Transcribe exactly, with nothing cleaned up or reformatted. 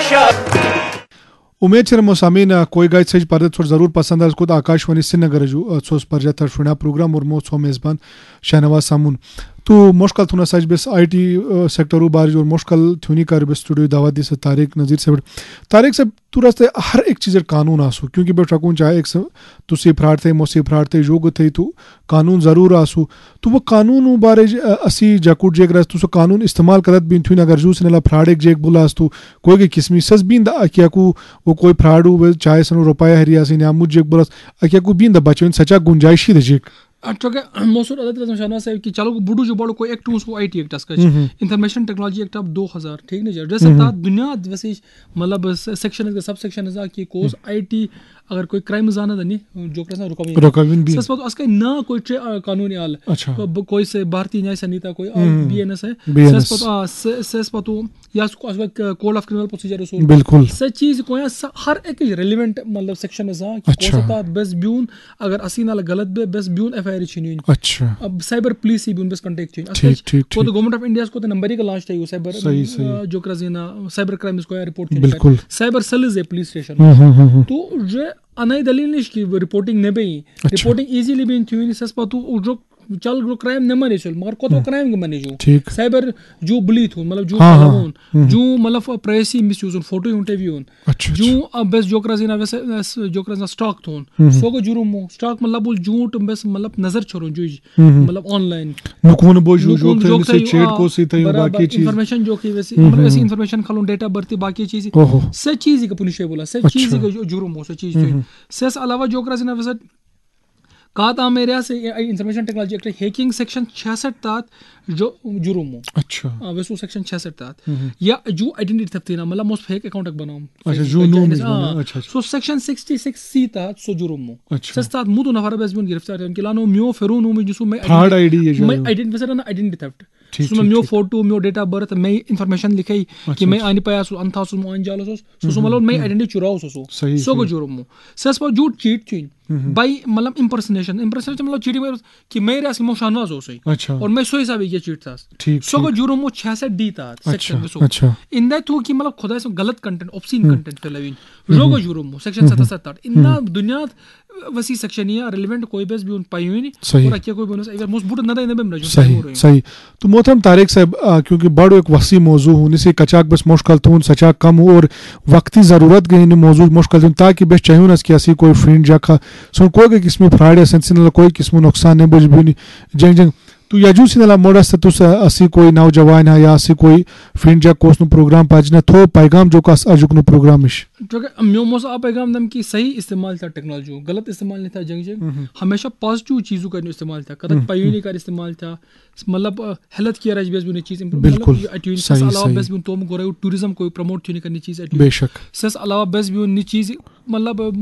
उमेद छे सामीन कोई गाइड सज पर थोड़ा जरूर पसंद है खुद आकाशवाणी श्रीनगर जो सोस पर जाता शुना प्रोग्राम और मो छो मेजबान शाहनवाज सामून तो मुश्किल थुना सज बेस आईटी सेक्टर बार जो मुश्किल थुनी कर बेस स्टूडियो दावत दिस तारिक नज़ीर से तारिक से तू रस्ते हर एक चीज़ कानून आसू क्योंकि बे ट्रकून चाहे एक तुसी फ्राड थे मोसी फ्राड थे योग थे तो कानून ज़रूर आसू तो वो कानून बारे असी जकुट जेक रस तो कानून इस्तेमाल करत बिन थुन अगर जूस नला फ्राड एक जेक बुलास तो कोई के किस्मी सस बिन क्या को वो कोई फ्राड हो चाहे सनो रुपया हरिया से या मुझ जेक बुलास क्या को बिन द बचो सचा गुंजाइशी द जेक अट्रके मोसुर अदत रजम शाना साहब कि चलो बुडू जो बड़ो कोई एक्ट उसको IT act असका information technology act of दो हज़ार ठीक नहीं जैसे ता दुनिया वैसे मतलब सेक्शन के सब सेक्शन है कि कोर्स आईटी अगर कोई क्राइम जाना दनी जो करना रुकावी रुकाविन भी सच बात असका ना कोई कानूनी आल तो कोई से भारतीय न्याय संहिता कोई बीएनएस है सच बात सच बात या उसको कोड ऑफ क्रिमिनल प्रोसीजर उसको बिल्कुल सच चीज कोई हर एक रिलेवेंट मतलब सेक्शन है कि कोई ता बस ब्यून अगर असीना गलत बे बस ब्यून एफआईआर छिनिन अच्छा अब साइबर पुलिस ही भी बस कांटेक्ट चाहिए ठीक ठीक को तो गवर्नमेंट ऑफ इंडिया को तो नंबर ही का लॉन्च चाहिए साइबर जो करजना साइबर क्राइम इसको रिपोर्ट बिल्कुल साइबर सेल है पुलिस स्टेशन तो जो अनई दलील निश की रिपोर्टिंग ने भी रिपोर्टिंग इजीली भी थी सस पतु जो चल जो क्राइम न मने चल मगर को तो क्राइम के मने जो साइबर जो बुली थो मतलब जो कलावन जो मतलब प्राइवेसी मिसयूज फोटो इंटरव्यू जो बस जो करजना वैसे जो करजना स्टॉक थोन सो को जुर्म स्टॉक मतलब बोल झूठ बस मतलब नजर छोड़ो जो मतलब ऑनलाइन नुकून बोजू जो थे से चैट को से थे बाकी चीज इंफॉर्मेशन जो की वैसे मतलब ऐसी इंफॉर्मेशन खालूं डेटा बर्थ बाकी चीज से चीज का पुलिस बोला से चीज का जुर्म हो से चीज से अलावा जो करजना वैसे कहा था मेरे से information technology act hacking section छियासठ तात जो जुर्म हो अच्छा वैसे सेक्शन छियासठ तात या जो आइडेंटिटी थेफ्ट ना मतलब मोस्ट फेक अकाउंट बनाओ अच्छा जो नो अच्छा सो सेक्शन छियासठ सी तात सो जुर्म हो सस तात मुदो नफर बस बिन गिरफ्तार है किलानो म्यो फेरोनो में जिसो मैं फ्रॉड आईडी है मैं आइडेंटिटी वैसे ना identity theft so म्यो photo म्यो date of birth मैं इंफॉर्मेशन लिखाई कि मैं आनी पाया सो अंथा सो मोन जालो सो सो मतलब मैं आइडेंटिटी चुराओ सो सो को जुर्म हो सस पर झूठ चीट थी बाई मतलब इंपर्सनेशन इंपर्सनेशन मतलब चीटिंग कि मैं रास मो शानवाज हो सही अच्छा और मैं सोई साहब ये चीट था ठीक सो को जुर्म मो छियासठ डी था सेक्शन में सो अच्छा इन दैट तो कि मतलब खुदा से गलत कंटेंट ऑब्सीन कंटेंट फैलाविन जो को जुर्म मो सेक्शन सतहत्तर इतना दुनिया वसी सेक्शन या रिलेवेंट कोई बस भी उन पाई हुई नहीं और क्या कोई बोनस अगर मोस्ट बुट नदा इन में सही सही तो मोहतरम तारिक साहब क्योंकि बड़ो एक वसी मौजू होने से कचाक बस मुश्किल तो सचा कम हो और वक्ती ज़रूरत गई मौजू मुश्किल ताकि बस चाहिए ना कि ऐसी कोई फ्रेंड जाखा सो कोई किस्म फ्रॉड या सेंसिनल कोई किस्म नुकसान नहीं बुझ भी जंग जंग तो यजूस नला मोड़ा तुस असी कोई नौजवान है या असी कोई फ्रेंड जा कोस नु प्रोग्राम पाजना थो पैगाम जो कास अजुक नु प्रोग्राम इश जो के म्योमोस आ पैगाम दम की सही इस्तेमाल था टेक्नोलॉजी गलत इस्तेमाल नहीं था जंग जंग हमेशा पॉजिटिव चीजों का इस्तेमाल था कदम पायूनी का इस्तेमाल था मतलब हेल्थ केयर एज बेस भी चीज बिल्कुल सही अलावा बेस भी तो गोरे टूरिज्म कोई प्रमोट करनी चीज बेशक सस अलावा बेस भी चीज मतलब